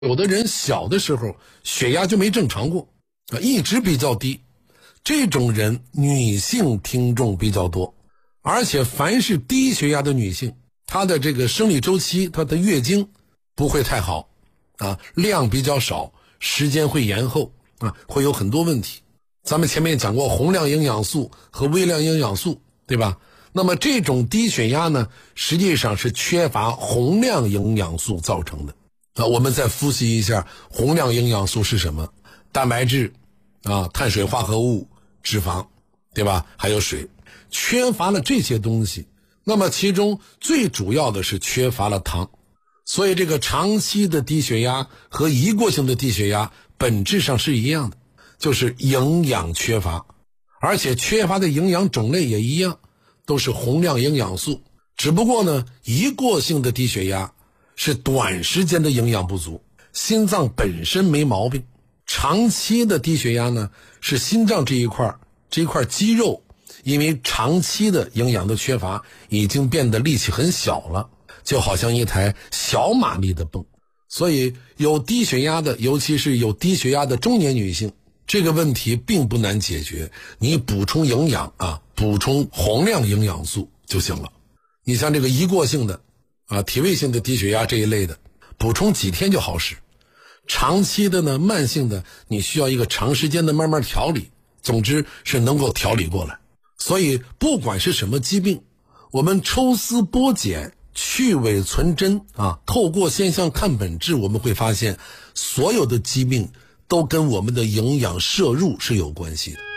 有的人小的时候血压就没正常过一直比较低，这种人女性听众比较多，而且凡是低血压的女性，她的这个生理周期，她的月经不会太好量比较少，时间会延后会有很多问题。咱们前面讲过宏量营养素和微量营养素，对吧？那么这种低血压呢，实际上是缺乏宏量营养素造成的我们再复习一下宏量营养素是什么：蛋白质碳水化合物、脂肪，对吧？还有水。缺乏了这些东西，那么其中最主要的是缺乏了糖。所以这个长期的低血压和一过性的低血压本质上是一样的，就是营养缺乏，而且缺乏的营养种类也一样，都是宏量营养素。只不过呢，一过性的低血压是短时间的营养不足，心脏本身没毛病。长期的低血压呢，是心脏这一块肌肉因为长期的营养的缺乏，已经变得力气很小了，就好像一台小马力的泵。所以有低血压的，尤其是有低血压的中年女性，这个问题并不难解决，你补充营养补充宏量营养素就行了。你像这个一过性的体位性的低血压这一类的，补充几天就好使。长期的呢，慢性的，你需要一个长时间的慢慢调理，总之是能够调理过来。所以不管是什么疾病，我们抽丝剥茧，去伪存真透过现象看本质，我们会发现所有的疾病都跟我们的营养摄入是有关系的。